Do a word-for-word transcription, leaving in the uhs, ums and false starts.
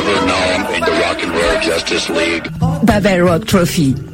ever known in the Rock and Roll Justice League. Babel Rock Trophy.